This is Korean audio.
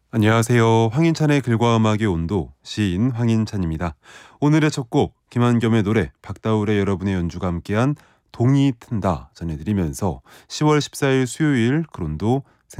안녕하세요. 황인찬의 글과 음악의 온도, 시인 황인찬입니다. 오늘의 첫 곡 김한겸의 노래, 박다울의 여러분의 연주가 함께한 동이 튼다 전해드리면서 10월 14일 수요일 그론도